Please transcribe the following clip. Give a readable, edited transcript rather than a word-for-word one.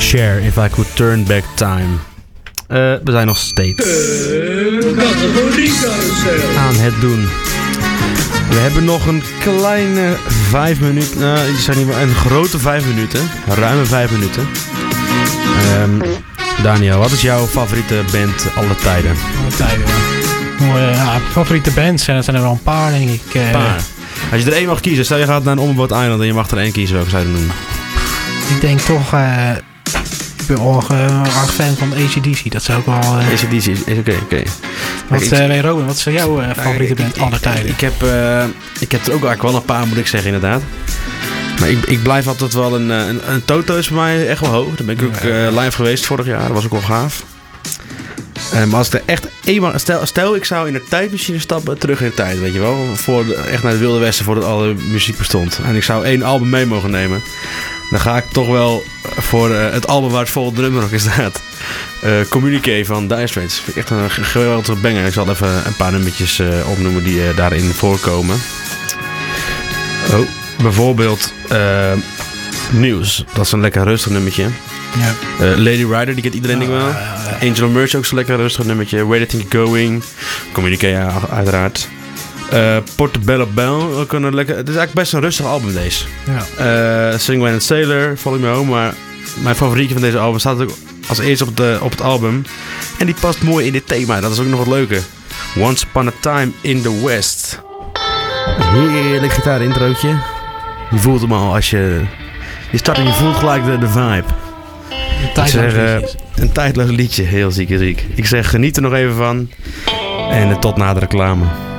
Cher, If I Could Turn Back Time. We zijn nog steeds aan het doen. We hebben nog een kleine 5 minuten. Nou, die zijn niet meer, een grote 5 minuten. Ruime 5 minuten. Daniel, wat is jouw favoriete band alle tijden? Alle tijden, ja. Favoriete bands, dat zijn er wel een paar, denk ik. Als je er één mag kiezen, stel je gaat naar een onbewoond eiland en je mag er één kiezen, welke zou je er noemen? Ik denk toch... ik ben erg fan van AC/DC. Dat zou ook wel... AC/DC is oké. Robin, wat is jouw favoriete band aller tijden? Ik heb er ook eigenlijk wel een paar, moet ik zeggen, inderdaad. Maar ik blijf altijd wel een Toto is voor mij echt wel hoog. Daar ben ik ook live geweest vorig jaar. Dat was ook wel gaaf. Maar als ik er echt eenmaal... Stel ik zou in de tijdmachine stappen, terug in de tijd, weet je wel. Echt naar het Wilde Westen, voordat alle muziek bestond. En ik zou 1 album mee mogen nemen. Dan ga ik toch wel voor het album waar het vol drummer ook in staat. Communique van Dire Straits. Vind ik echt een geweldige banger. Ik zal even een paar nummertjes opnoemen die daarin voorkomen. Bijvoorbeeld News. Dat is een lekker rustig nummertje. Ja. Lady Rider, die kent iedereen denk ik wel. Angel of Mercy, ook zo'n lekker rustig nummertje. Where Do You Think You're Going? Communique, ja, uiteraard. Portobello Bell, ook een lekker... Het is eigenlijk best een rustig album deze. Ja. Sing When and Sailor, Follow Me Home. Maar mijn favorietje van deze album staat ook als eerste op het album. En die past mooi in dit thema. Dat is ook nog wat leuker. Once Upon a Time in the West. Heerlijk gitaar-introotje. Je voelt hem al als je start en je voelt gelijk de vibe. Een tijdloos liedje. Heel ziek. Ik zeg geniet er nog even van. En tot na de reclame.